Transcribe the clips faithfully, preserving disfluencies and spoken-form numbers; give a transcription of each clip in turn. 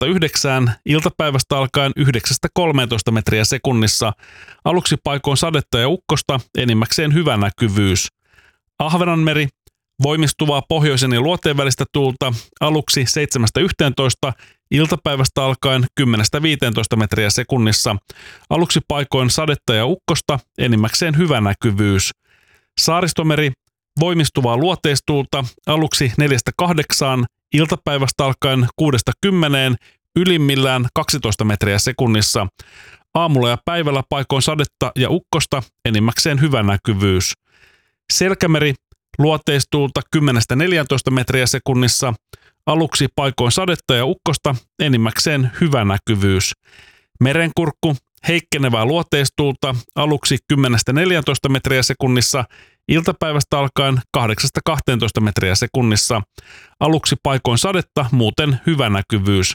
kolmesta yhdeksään, iltapäivästä alkaen yhdeksästä kolmeentoista metriä sekunnissa. Aluksi paikoin sadetta ja ukkosta, enimmäkseen hyvä näkyvyys. Ahvenanmeri, voimistuvaa pohjoisen ja luoteen välistä tuulta, aluksi seitsemästä yhteentoista, iltapäivästä alkaen kymmenestä viiteentoista metriä sekunnissa. Aluksi paikoin sadetta ja ukkosta, enimmäkseen hyvä näkyvyys. Saaristomeri, voimistuvaa luoteistuulta, aluksi neljästä kahdeksaan, iltapäivästä alkaen kuudesta kymmeneen, ylimmillään kaksitoista metriä sekunnissa. Aamulla ja päivällä paikoin sadetta ja ukkosta, enimmäkseen hyvä näkyvyys. Selkämeri, luoteistuulta kymmenestä neljääntoista metriä sekunnissa, aluksi paikoin sadetta ja ukkosta, enimmäkseen hyvä näkyvyys. Merenkurkku, heikkenevää luoteistuulta, aluksi kymmenestä neljääntoista metriä sekunnissa, iltapäivästä alkaen kahdeksasta kahteentoista metriä sekunnissa. Aluksi paikoin sadetta, muuten hyvä näkyvyys.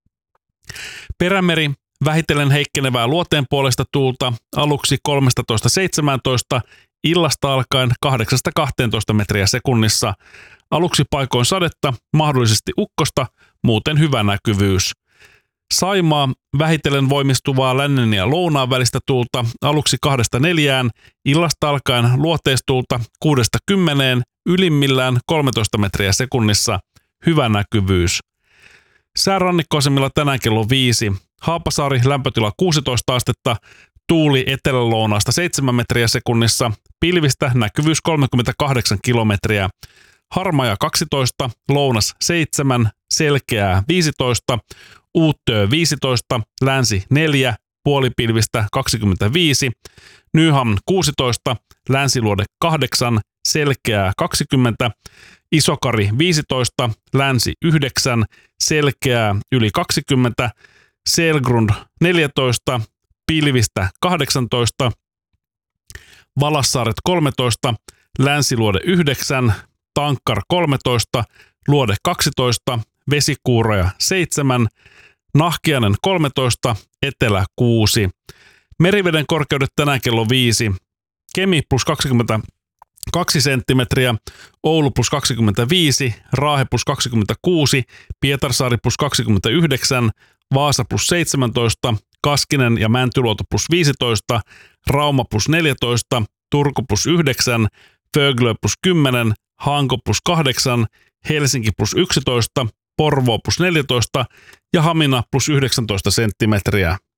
Perämeri, vähitellen heikkenevää luoteen puolesta tuulta, aluksi kolmetoista seitsemäntoista, illasta alkaen kahdeksasta kahteentoista metriä sekunnissa. Aluksi paikoin sadetta, mahdollisesti ukkosta, muuten hyvä näkyvyys. Saimaa, vähitellen voimistuvaa lännen ja lounaan välistä tuulta, aluksi kahdesta neljään, illasta alkaen luoteistuulta kuudesta kymmeneen, ylimmillään kolmetoista metriä sekunnissa, hyvä näkyvyys. Säärannikkoasemilla tänään kello viisi, Haapasaari lämpötila kuusitoista astetta, tuuli etelälounaasta seitsemän metriä sekunnissa, pilvistä näkyvyys kolmekymmentäkahdeksan kilometriä. Harmaja kaksitoista, lounas seitsemän, selkeää viisitoista, Uuttöö viisitoista, länsi neljä, puolipilvistä kaksikymmentäviisi, Nyhamn kuusitoista, länsiluode kahdeksan, selkeää kaksikymmentä, Isokari viisitoista, länsi yhdeksän, selkeää yli kaksikymmentä, Selgrund neljätoista, pilvistä kahdeksantoista, Valassaaret kolmetoista, länsiluode yhdeksän, Tankkar kolmetoista, luode kaksitoista, Vesikuuroja seitsemän, Nahkiainen kolmetoista, etelä kuusi. Meriveden korkeudet tänään kello viisi. Kemi plus kaksikymmentäkaksi senttimetriä, Oulu plus kaksikymmentäviisi, Raahe plus kaksikymmentäkuusi, Pietarsaari plus kaksikymmentäyhdeksän, Vaasa plus seitsemäntoista, Kaskinen ja Mäntyluoto plus viisitoista, Rauma plus neljätoista, Turku plus yhdeksän, Föglö plus kymmenen, Hanko plus kahdeksan, Helsinki plus yksitoista, Porvoo plus neljätoista ja Hamina plus yhdeksäntoista senttimetriä.